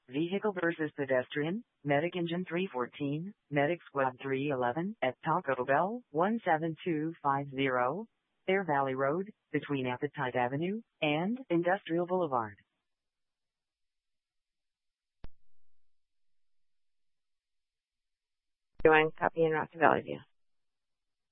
Vehicle versus pedestrian, Medic Engine 314, Medic Squad 311, at Taco Bell, 17250, Bear Valley Road, between Appetite Avenue and Industrial Boulevard. Doing copy en route to Valley View.